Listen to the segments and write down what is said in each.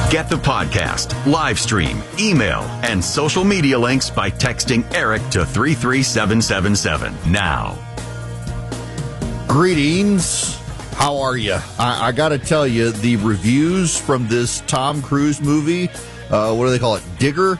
Get the podcast, live stream, email, and social media links by texting Eric to 33777 now. Greetings. How are you? I got to tell you, the reviews from this Tom Cruise movie, what do they call it? Digger?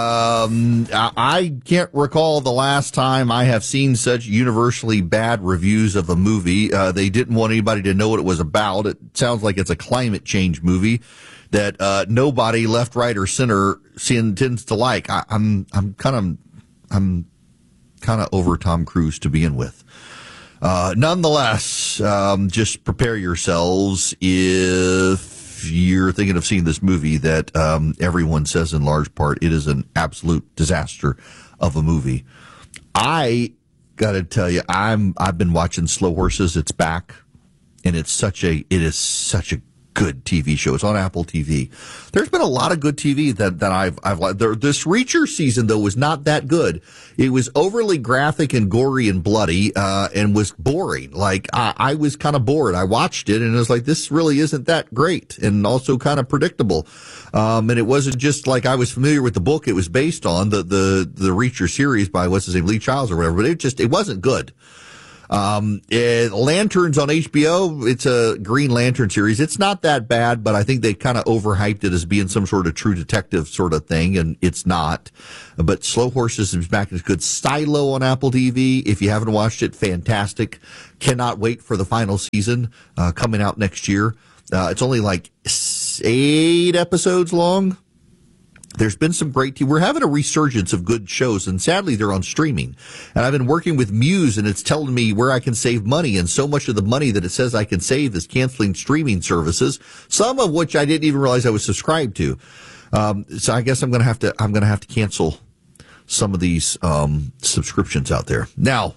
I can't recall the last time I have seen such universally bad reviews of a movie. They didn't want anybody to know what it was about. It sounds like it's a climate change movie that nobody, left, right, or center, tends to like. I'm kind of over Tom Cruise to begin with. Nonetheless, just prepare yourselves if you're thinking of seeing this movie that everyone says in large part it is an absolute disaster of a movie. I got to tell you, I've been watching Slow Horses. It's back, and it is such a good TV show. It's on Apple TV. There's been a lot of good TV that I've liked. This Reacher season, though, was not that good. It was overly graphic and gory and bloody, and was boring. Like, I was kind of bored. I watched it, and it was like, this really isn't that great, and also kind of predictable. And it wasn't just like I was familiar with the book it was based on, the Reacher series by, what's his name, Lee Childs or whatever, but it wasn't good. Lanterns on HBO, it's a Green Lantern series. It's not that bad, but I think they kind of overhyped it as being some sort of True Detective sort of thing, and it's not. But Slow Horses is back. It's good. Silo on Apple TV. If you haven't watched it, fantastic. Cannot wait for the final season, coming out next year. It's only like 8 episodes long. There's been some great we're having a resurgence of good shows, and sadly they're on streaming. And I've been working with Muse, and it's telling me where I can save money, and so much of the money that it says I can save is canceling streaming services, some of which I didn't even realize I was subscribed to. So I guess I'm going to have to cancel some of these subscriptions out there. Now,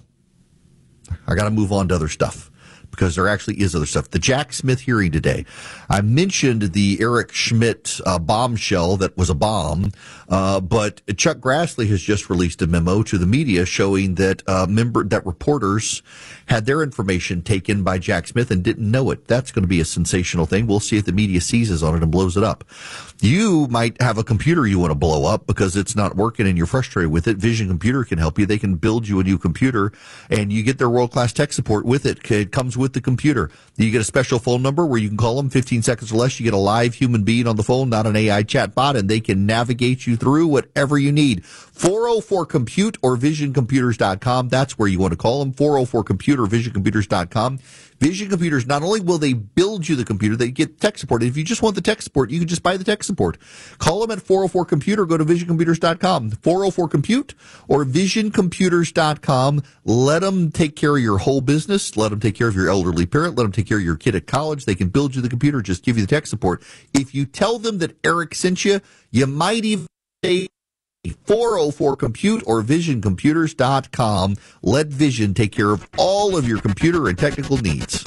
I got to move on to other stuff, because there actually is other stuff. The Jack Smith hearing today. I mentioned the Eric Schmidt bombshell that was a bomb, but Chuck Grassley has just released a memo to the media showing that that reporters had their information taken by Jack Smith and didn't know it. That's going to be a sensational thing. We'll see if the media seizes on it and blows it up. You might have a computer you want to blow up because it's not working and you're frustrated with it. Vision Computer can help you. They can build you a new computer, and you get their world-class tech support with it. It comes with the computer. You get a special phone number where you can call them 15 seconds or less. You get a live human being on the phone, not an AI chat bot, and they can navigate you through whatever you need. 404-COMPUTE or VisionComputers.com. That's where you want to call them. 404-COMPUTE or VisionComputers.com. Vision Computers, not only will they build you the computer, they get tech support. If you just want the tech support, you can just buy the tech support. Call them at 404-COMPUTE or go to VisionComputers.com. 404-COMPUTE or VisionComputers.com. Let them take care of your whole business. Let them take care of your elderly parent. Let them take care of your kid at college. They can build you the computer, just give you the tech support. If you tell them that Eric sent you, you might even say 404-COMPUTE or VisionComputers.com. Let Vision take care of all of your computer and technical needs.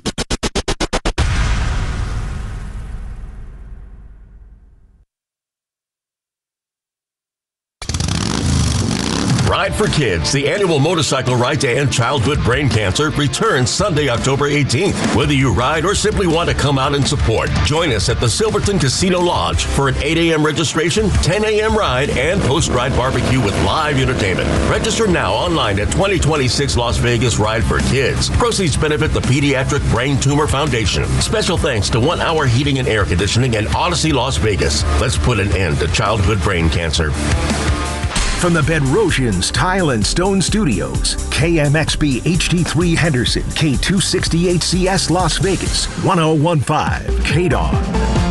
Ride for Kids, the annual motorcycle ride to end childhood brain cancer, returns Sunday, October 18th. Whether you ride or simply want to come out and support, join us at the Silverton Casino Lodge for an 8 a.m. registration, 10 a.m. ride, and post-ride barbecue with live entertainment. Register now online at 2026 Las Vegas Ride for Kids. Proceeds benefit the Pediatric Brain Tumor Foundation. Special thanks to 1 Hour Heating and Air Conditioning and Odyssey Las Vegas. Let's put an end to childhood brain cancer. From the Bedrosians Tile and Stone Studios, KMXB HD3 Henderson, K268CS Las Vegas, 1015 KDOG.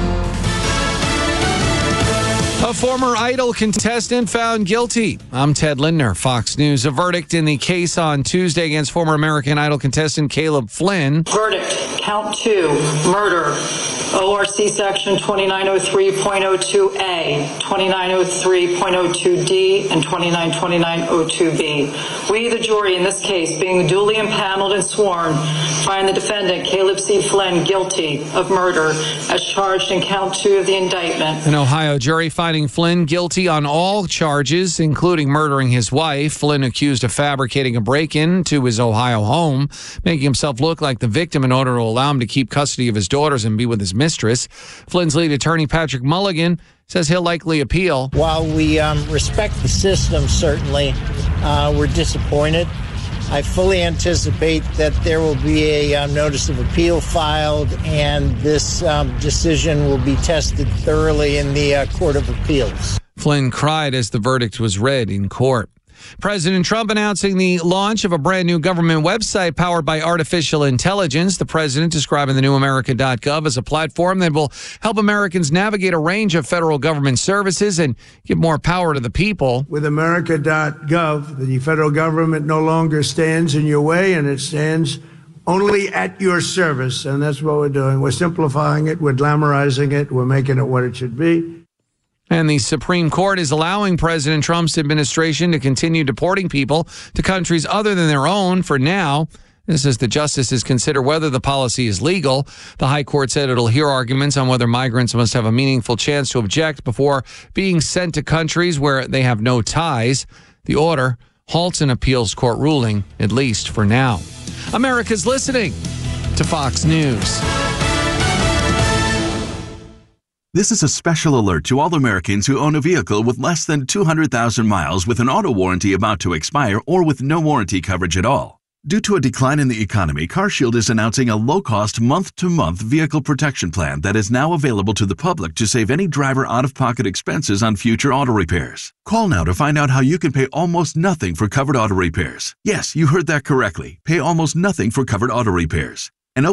A former Idol contestant found guilty. I'm Ted Lindner, Fox News. A verdict in the case on Tuesday against former American Idol contestant Caleb Flynn. Verdict, count 2, murder. ORC section 2903.02A, 2903.02D, and 2929.02B. We, the jury in this case, being duly impaneled and sworn, find the defendant, Caleb C. Flynn, guilty of murder as charged in count 2 of the indictment. An Ohio jury finds finding Flynn guilty on all charges, including murdering his wife. Flynn accused of fabricating a break-in to his Ohio home, making himself look like the victim in order to allow him to keep custody of his daughters and be with his mistress. Flynn's lead attorney, Patrick Mulligan, says he'll likely appeal. While we respect the system, certainly, we're disappointed. I fully anticipate that there will be a notice of appeal filed, and this decision will be tested thoroughly in the Court of Appeals. Flynn cried as the verdict was read in court. President Trump announcing the launch of a brand new government website powered by artificial intelligence. The president describing the new America.gov as a platform that will help Americans navigate a range of federal government services and give more power to the people. With America.gov, the federal government no longer stands in your way, and it stands only at your service. And that's what we're doing. We're simplifying it. We're glamorizing it. We're making it what it should be. And the Supreme Court is allowing President Trump's administration to continue deporting people to countries other than their own for now. This as the justices consider whether the policy is legal. The High Court said it'll hear arguments on whether migrants must have a meaningful chance to object before being sent to countries where they have no ties. The order halts an appeals court ruling, at least for now. America's listening to Fox News. This is a special alert to all Americans who own a vehicle with less than 200,000 miles with an auto warranty about to expire or with no warranty coverage at all. Due to a decline in the economy, CarShield is announcing a low-cost month-to-month vehicle protection plan that is now available to the public to save any driver out-of-pocket expenses on future auto repairs. Call now to find out how you can pay almost nothing for covered auto repairs. Yes, you heard that correctly. Pay almost nothing for covered auto repairs.